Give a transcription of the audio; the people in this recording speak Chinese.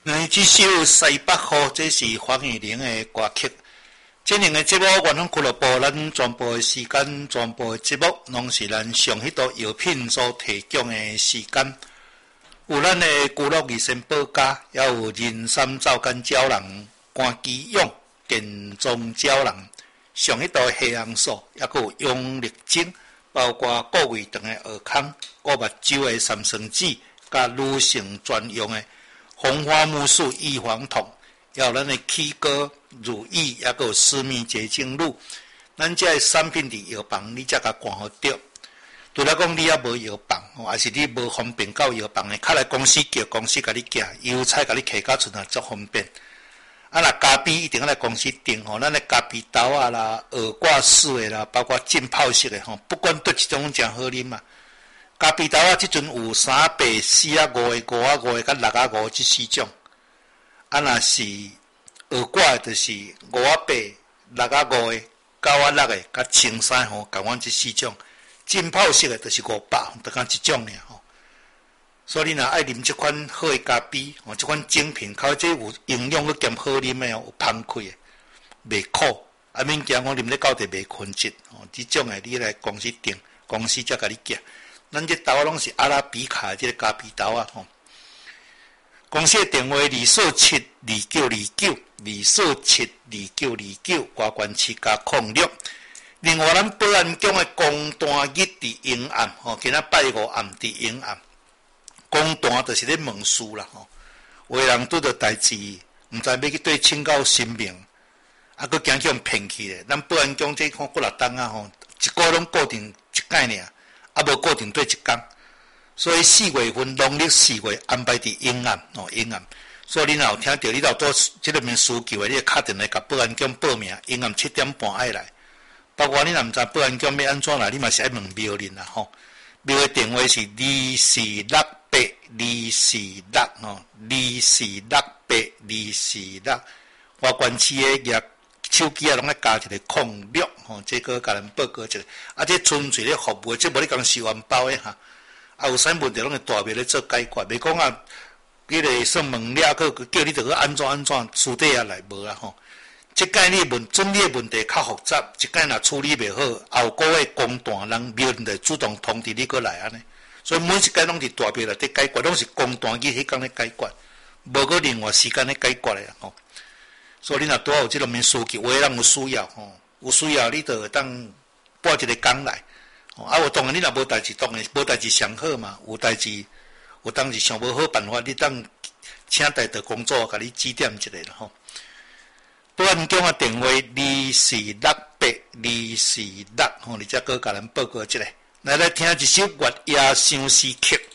这首《西北雨》这是黄韵玲的歌曲。这两个节目，远方俱乐部咱全部的时间、全部的节目，拢是咱上迄道药品所提供的时间。有咱的居乐二仙保家，也有人参皂苷胶囊、肝肌用、电中胶囊，上迄道黑红素，也有用力精，包括顾胃肠的尔康、顾目睭的三酸酯，甲女性专用的红花木素预防痛。也有咱的起膏、乳液，也有私密洁净露。咱这产品伫药房，你才甲看好着。除了讲你也无药房，还是你无方便到药房的，较来公司叫公司甲你寄，邮差甲你寄到厝啊，足方便。啊，若咖啡一定要来公司订吼，咱的咖啡豆啊啦、耳挂式的啦，包括浸泡式的吼，不管对一种真好啉嘛。咖啡豆啊，即阵有3、8、4、5的、5、5的、甲6、5这4种。啊，若是耳挂的，就是5、8、6、5的、9、6的，甲青山吼，共阮这4种。浸泡式的，就是500，就讲一种尔吼。所以你若爱啉这款好的咖啡，吼，这款精品，靠这有营养佮兼好啉的哦，有芳气的，袂苦，啊免惊我啉咧到底袂困质，吼，这种的你来公司订，公司才甲你寄。咱这豆拢是阿拉比卡的这个咖啡豆啊，吼。公司的电话2472929，2472929，外关市加06。另外，咱保安宫的公单日伫阴暗，吼，今仔拜5暗伫阴暗。公单就是咧问事啦，吼，有的人拄着代志，毋知要去对请教神明，啊，佮惊去用骗去咧。咱保安宫这看过6档啊，吼，一个拢固定一届尔，啊，无固定对一工。所以4月份农历4月安排伫阴暗，哦，阴暗。所以你若有听到你若做这个面需求的，你敲电来甲保安宫报名，阴暗7点半爱来。包括你若毋知保安宫要安怎来，你嘛是爱问庙人啦，吼。庙的电话是24682446，吼，24682446。外关市的业手机啊，拢爱加一个06，吼，这个甲人报告一下。啊，这纯粹咧服务，这无咧讲收红包的哈。啊，有啥问题拢会大面咧做解决，袂讲啊，迄个说问了，佮叫你着去安怎私底下来无啊吼。即届你问准你的问题较复杂，即届若处理袂好，后个月公单人庙人就主动通知你过来安尼。所以每一届拢是大庙内底解决，拢是公单日迄工咧解决，无个另外时间咧解决咧吼。所以你若拄好有即方面需求，有诶人有需要吼，有需要你着会当拨一个工来。啊，有当然你若无代志，当然无代志上好嘛。有代志，有当时想无好办法，你当请代导工作，甲你指点一下啦吼。保安宫的电话24682446，吼，你则搁甲人报告一下。来听一首《月夜相思曲》。